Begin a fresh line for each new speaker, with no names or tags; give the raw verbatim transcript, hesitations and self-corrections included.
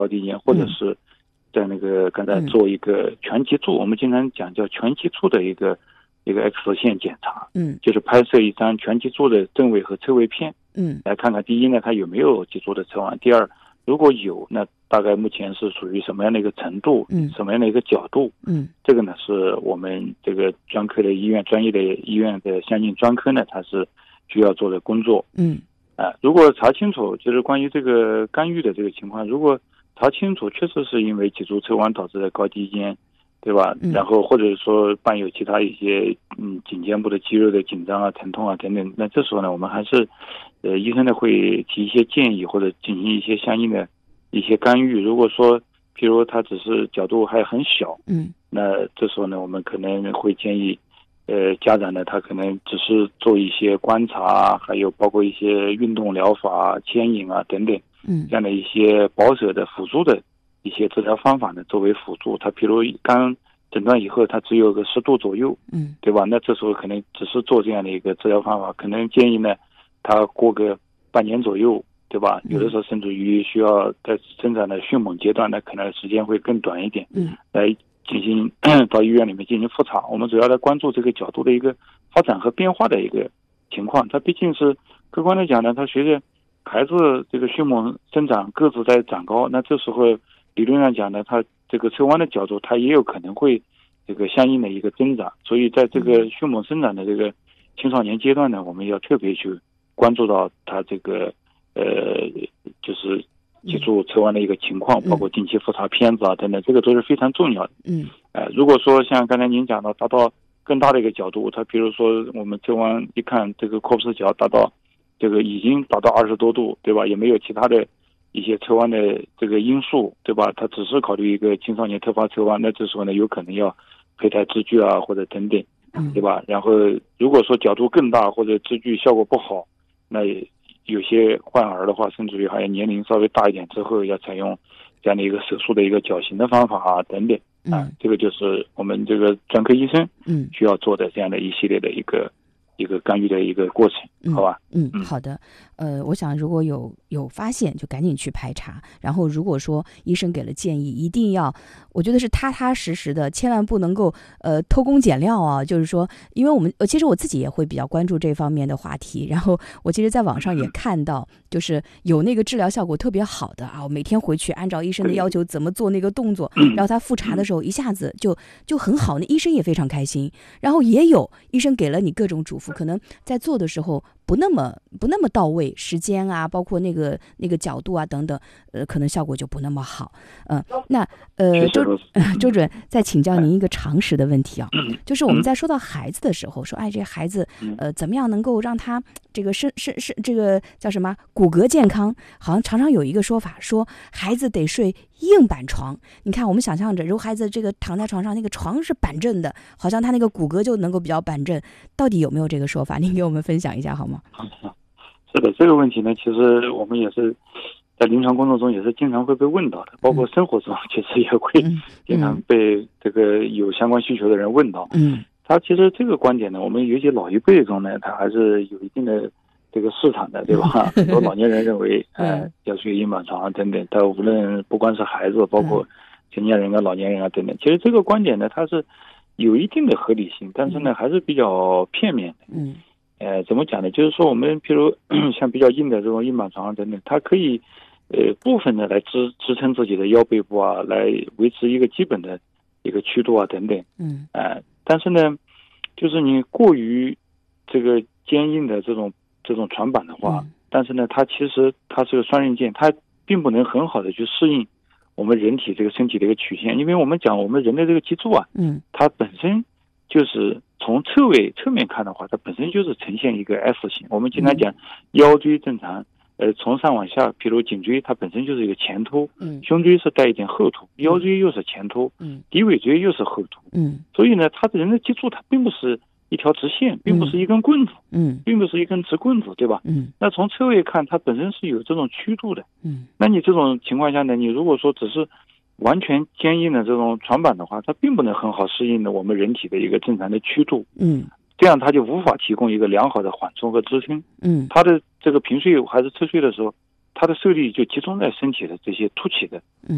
高低肩，或者是在那个刚才做一个全脊柱，我们经常讲叫全脊柱的一个一个 X 线检查，
嗯，
就是拍摄一张全脊柱的正位和侧位片，
嗯，
来看看第一呢，它有没有脊柱的侧弯；第二，如果有，那大概目前是属于什么样的一个程度，
嗯，
什么样的一个角度，
嗯，
这个呢是我们这个专科的医院、专业的医院的相应专科呢，它是需要做的工作，
嗯，
啊，如果查清楚，就是关于这个干预的这个情况，如果查清楚确实是因为脊柱侧弯导致的高低肩，对吧？
嗯、
然后或者说伴有其他一些嗯颈肩部的肌肉的紧张啊、疼痛啊等等，那这时候呢，我们还是呃医生呢会提一些建议或者进行一些相应的一些干预。如果说譬如他只是角度还很小，
嗯，
那这时候呢，我们可能会建议呃家长呢，他可能只是做一些观察，还有包括一些运动疗法、牵引啊等等。
嗯，
这样的一些保守的辅助的一些治疗方法呢，作为辅助，他比如刚诊断以后，他只有个十度左右，
嗯，
对吧？那这时候可能只是做这样的一个治疗方法，可能建议呢，他过个半年左右，对吧？有的时候甚至于需要在生长的迅猛阶段呢，可能时间会更短一点，
嗯，
来进行到医院里面进行复查。我们主要来关注这个角度的一个发展和变化的一个情况。它毕竟是客观来讲呢，它随着孩子这个迅猛生长，个子在长高，那这时候理论上讲呢，它这个侧弯的角度，它也有可能会这个相应的一个增长。所以在这个迅猛生长的这个青少年阶段呢，我们要特别去关注到它这个呃，就是脊柱侧弯的一个情况，包括定期复查片子啊等等，这个都是非常重要的。
嗯，
呃，如果说像刚才您讲到达到更大的一个角度，它比如说我们侧弯一看这个阔布式角达到这个已经达到二十多度，对吧？也没有其他的一些侧弯的这个因素，对吧？他只是考虑一个青少年特发侧弯，那这时候呢，有可能要胚胎支具啊，或者等等，对吧？然后如果说角度更大或者支具效果不好，那有些患儿的话，甚至于还有年龄稍微大一点之后，要采用这样的一个手术的一个矫形的方法啊，等等啊，这个就是我们这个专科医生嗯需要做的这样的一系列的一个。一个干预的一个过程，好吧？
嗯，嗯好的。呃，我想如果有有发现，就赶紧去排查。然后如果说医生给了建议，一定要，我觉得是踏踏实实的，千万不能够呃偷工减料啊。就是说，因为我们其实我自己也会比较关注这方面的话题。然后我其实在网上也看到，就是有那个治疗效果特别好的啊，我每天回去按照医生的要求怎么做那个动作，然后他复查的时候一下子就就很好，那医生也非常开心。然后也有医生给了你各种嘱咐。可能在做的时候不那么不那么到位，时间啊，包括那个那个角度啊等等，呃，可能效果就不那么好。嗯、呃，那呃，周周主任再请教您一个常识的问题啊，就是我们在说到孩子的时候，说哎，这孩子呃怎么样能够让他这个身身身这个叫什么骨骼健康？好像常常有一个说法，说孩子得睡硬板床。你看，我们想象着，如果孩子这个躺在床上，那个床是板正的，好像他那个骨骼就能够比较板正。到底有没有这个说法？您给我们分享一下好吗？
是的，这个问题呢，其实我们也是在临床工作中也是经常会被问到的，包括生活中其实也会经常被这个有相关需求的人问到。嗯，他其实这个观点呢，我们尤其老一辈中呢，他还是有一定的这个市场的，对吧？很多老年人认为，呃，要睡硬板床等等，但无论不光是孩子，包括成年人啊、老年人啊等等，其实这个观点呢，它是有一定的合理性，但是呢，还是比较片面的。嗯，呃，怎么讲呢？就是说，我们譬如像比较硬的这种硬板床等等，它可以呃部分的来支支撑自己的腰背部啊，来维持一个基本的一个曲度啊等等。嗯，呃，但是呢，就是你过于这个坚硬的这种这种床板的话，嗯、但是呢，它其实它是个双刃剑，它并不能很好的去适应我们人体这个身体的一个曲线，因为我们讲我们人的这个脊柱啊，嗯，它本身就是从侧位侧面看的话，它本身就是呈现一个 S 型。我们经常讲腰椎正常，呃，从上往下，比如颈椎它本身就是一个前凸，嗯，胸椎是带一点后凸，腰椎又是前凸，嗯，骶尾椎又是后凸，嗯，所以呢，它的人的脊柱它并不是一条直线，并不是一根棍子，嗯，并不是一根直棍子，对吧？嗯，那从侧位看，它本身是有这种曲度的，嗯，那你这种情况下呢，你如果说只是完全坚硬的这种床板的话，它并不能很好适应的我们人体的一个正常的曲度，嗯，这样它就无法提供一个良好的缓冲和支撑，嗯，它的这个平睡还是侧睡的时候，它的受力就集中在身体的这些凸起的